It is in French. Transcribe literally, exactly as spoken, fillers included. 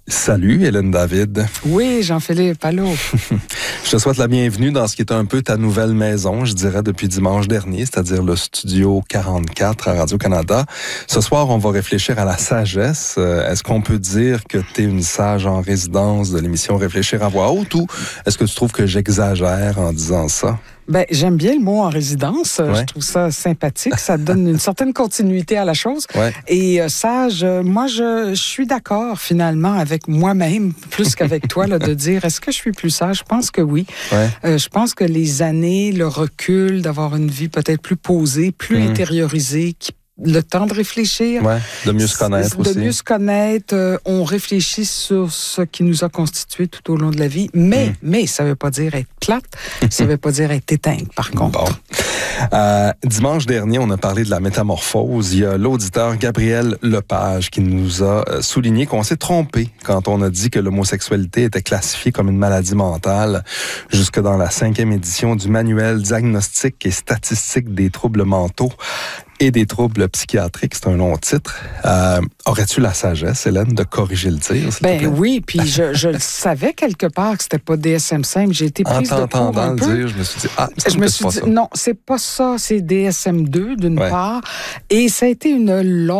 Salut, Hélène David. Oui, Jean-Philippe, allô. Je te souhaite la bienvenue dans ce qui est un peu ta nouvelle maison, je dirais, depuis dimanche dernier, c'est-à-dire le Studio quarante-quatre à Radio-Canada. Ce soir, on va réfléchir à la sagesse. Euh, est-ce qu'on peut dire que tu es une sage en résidence de l'émission Réfléchir à voix haute ou est-ce que tu trouves que j'exagère en disant ça? Ben, j'aime bien le mot en résidence. Ouais. Je trouve ça sympathique. Ça donne une certaine continuité à la chose. Ouais. Et euh, sage, euh, moi, je, je suis d'accord finalement avec moi-même, plus qu'avec toi, là, de dire est-ce que je suis plus sage? Je pense que oui. Ouais. Euh, je pense que les années, le recul, d'avoir une vie peut-être plus posée, plus Mmh. intériorisée, qui le temps de réfléchir. Ouais, de mieux se connaître de aussi. De mieux se connaître. Euh, on réfléchit sur ce qui nous a constitué tout au long de la vie. Mais, mm. mais ça ne veut pas dire être plate. Ça ne veut pas dire être éteinte, par contre. Bon. Euh, dimanche dernier, on a parlé de la métamorphose. Il y a l'auditeur Gabriel Lepage qui nous a souligné qu'on s'est trompé quand on a dit que l'homosexualité était classifiée comme une maladie mentale jusque dans la cinquième édition du manuel diagnostique et statistique des troubles mentaux et des troubles psychiatriques. C'est un long titre. Euh, aurais-tu la sagesse, Hélène, de corriger le tir? Ben oui, puis je, je le savais quelque part que c'était pas D S M cinq. J'ai été prise en de court un le peu. dire, je me suis dit, ah, je me suis dit, ça. non, c'est pas ça, c'est D S M deux d'une ouais. part. Et ça a été une longue